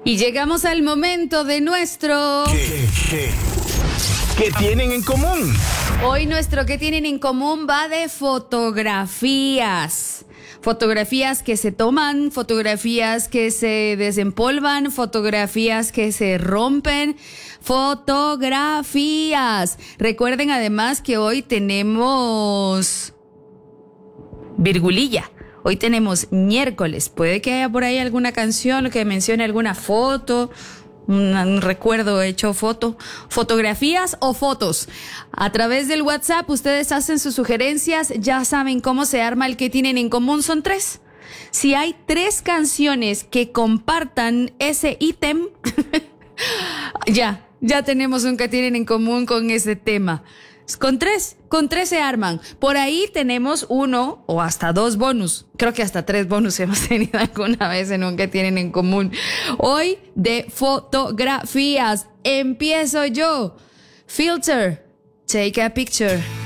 Y llegamos al momento de nuestro... ¿Qué tienen en común? Hoy nuestro ¿qué tienen en común? Va de fotografías. Fotografías que se toman, fotografías que se desempolvan, fotografías que se rompen, fotografías. Recuerden además que hoy tenemos virgulilla. Hoy tenemos miércoles. Puede que haya por ahí alguna canción que mencione alguna foto, un recuerdo hecho foto, fotografías o fotos. A través del WhatsApp ustedes hacen sus sugerencias, ya saben cómo se arma el que tienen en común, son 3. Si hay 3 canciones que compartan ese ítem, ya tenemos un que tienen en común con ese tema. Con tres se arman. Por ahí tenemos 1 o hasta 2 bonus. Creo que hasta 3 bonus hemos tenido alguna vez en un que tienen en común. Hoy de fotografías. Empiezo yo. Filter, take a picture.